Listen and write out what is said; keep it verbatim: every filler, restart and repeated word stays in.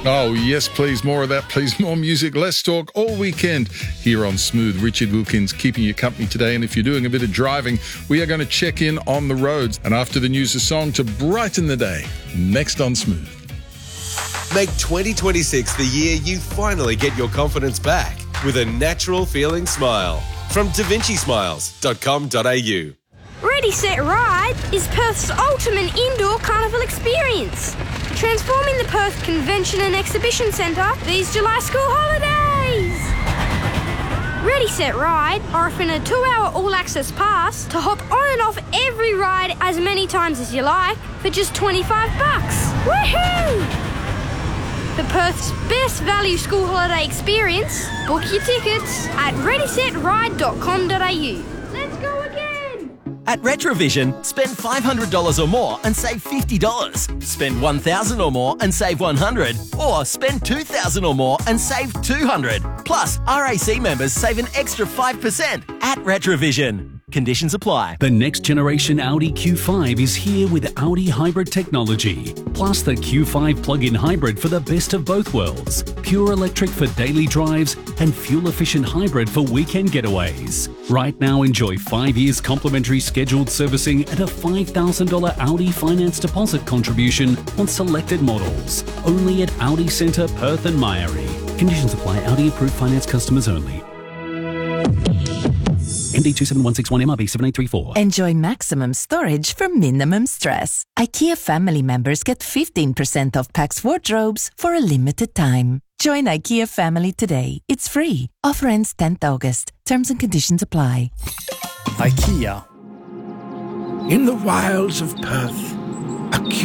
Oh, yes, please. More of that, please. More music. Let's talk all weekend here on Smooth. Richard Wilkins keeping you company today. And if you're doing a bit of driving, we are going to check in on the roads. And after the news, a song to brighten the day. Next on Smooth. Make twenty twenty-six the year you finally get your confidence back with a natural feeling smile. From da vinci smiles dot com dot a u. Ready, Set, Ride is Perth's ultimate indoor carnival experience. Transforming the Perth Convention and Exhibition Centre these July school holidays. Ready, Set, Ride are offering a two-hour all-access pass to hop on and off every ride as many times as you like for just twenty-five bucks. Woohoo! The Perth's best value school holiday experience. Book your tickets at ready set ride dot com dot a u. Let's go again! At Retrovision, spend five hundred dollars or more and save fifty dollars. Spend one thousand dollars or more and save one hundred dollars. Or spend two thousand dollars or more and save two hundred dollars. Plus, R A C members save an extra five percent at Retrovision. Conditions apply. The next generation Audi Q five is here with Audi hybrid technology. Plus the Q five plug-in hybrid for the best of both worlds. Pure electric for daily drives and fuel-efficient hybrid for weekend getaways. Right now, enjoy five years complimentary scheduled servicing and a five thousand dollars Audi finance deposit contribution on selected models. Only at Audi Centre, Perth and Myrie. Conditions apply. Audi approved finance customers only. M D two seven one six one M R B seven eight three four. Enjoy maximum storage for minimum stress. IKEA family members get fifteen percent off Pax wardrobes for a limited time. Join IKEA family today. It's free. Offer ends tenth August. Terms and conditions apply. IKEA. In the wilds of Perth, a